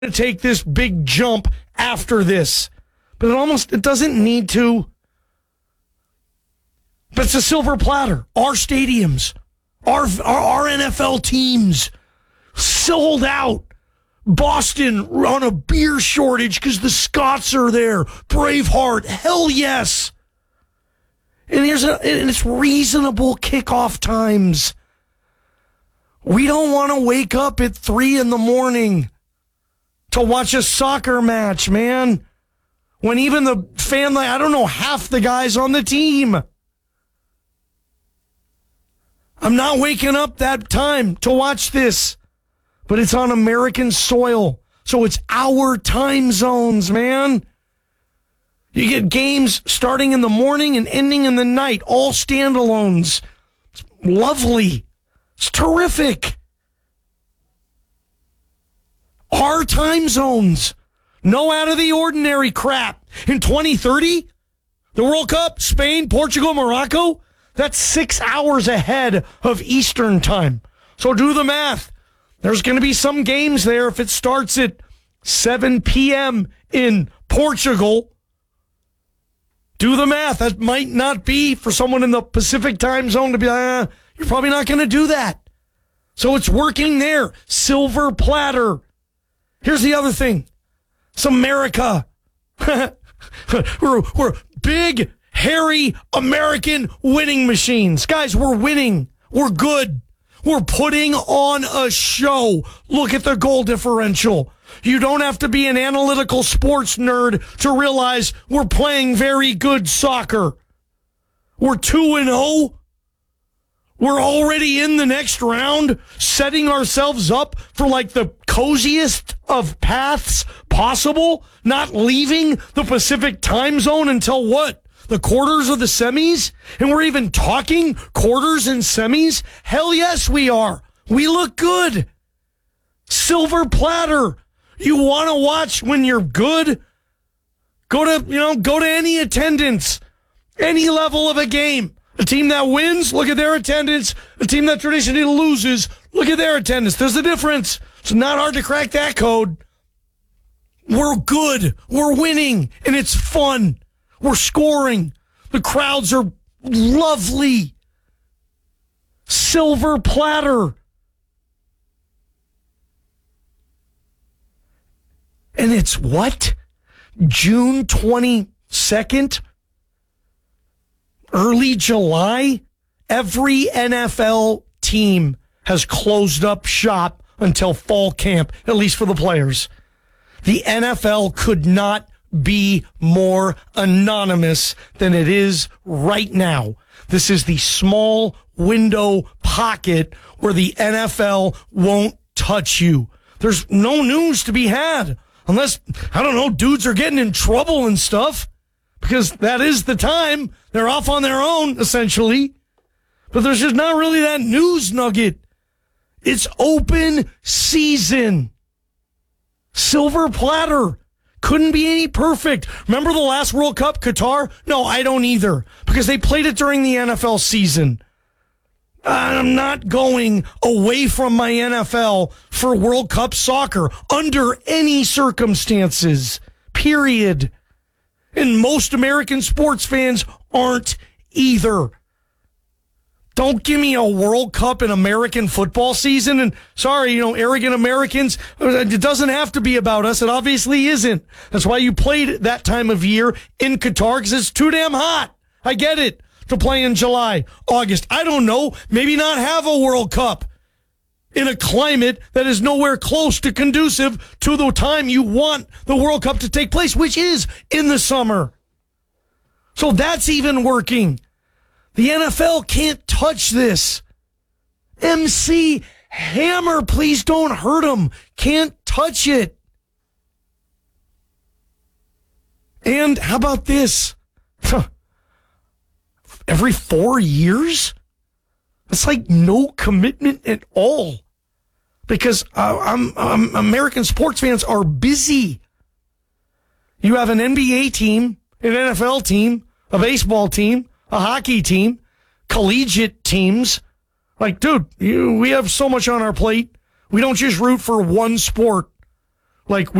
to take this big jump after this. But it doesn't need to. But it's a silver platter. Our stadiums, our NFL teams sold out. Boston on a beer shortage because the Scots are there. Braveheart, hell yes. And it's reasonable kickoff times. We don't want to wake up at 3 a.m. to watch a soccer match, man. When even the family, I don't know, half the guys on the team. I'm not waking up that time to watch this. But it's on American soil. So it's our time zones, man. You get games starting in the morning and ending in the night, all standalones. It's lovely. It's terrific. Our time zones. No out of the ordinary crap. In 2030, the World Cup, Spain, Portugal, Morocco, that's 6 hours ahead of Eastern time. So do the math. There's going to be some games there if it starts at 7 p.m. in Portugal. Do the math. That might not be for someone in the Pacific time zone to be, you're probably not going to do that. So it's working there. Silver platter. Here's the other thing. It's America. We're big, hairy American winning machines. Guys, we're winning. We're good. We're putting on a show. Look at the goal differential. You don't have to be an analytical sports nerd to realize we're playing very good soccer. We're 2-0. We're already in the next round, setting ourselves up for like the coziest of paths possible, not leaving the Pacific time zone until what? The quarters of the semis? And we're even talking quarters and semis? Hell yes, we are. We look good. Silver platter. You want to watch when you're good? Go to any attendance, any level of a game. A team that wins, look at their attendance. A team that traditionally loses, look at their attendance. There's a difference. It's not hard to crack that code. We're good. We're winning. And it's fun. We're scoring. The crowds are lovely. Silver platter. And it's what? June 22nd? Early July? Every NFL team has closed up shop until fall camp, at least for the players. The NFL could not be more anonymous than it is right now. This is the small window pocket where the NFL won't touch you. There's no news to be had unless, I don't know, dudes are getting in trouble and stuff, because that is the time. They're off on their own, essentially. But there's just not really that news nugget. It's open season. Silver platter. Couldn't be any perfect. Remember the last World Cup, Qatar? No, I don't either, because they played it during the NFL season. I'm not going away from my NFL for World Cup soccer under any circumstances, period. And most American sports fans aren't either. Don't give me a World Cup in American football season. And sorry, arrogant Americans, it doesn't have to be about us. It obviously isn't. That's why you played that time of year in Qatar, because it's too damn hot. I get it. To play in July, August. I don't know. Maybe not have a World Cup in a climate that is nowhere close to conducive to the time you want the World Cup to take place, which is in the summer. So that's even working. The NFL can't touch this. MC Hammer, please don't hurt him. Can't touch it. And how about this? Every 4 years? It's like no commitment at all. Because American sports fans are busy. You have an NBA team, an NFL team, a baseball team, a hockey team, collegiate teams. Like, dude, we have so much on our plate. We don't just root for one sport. Like,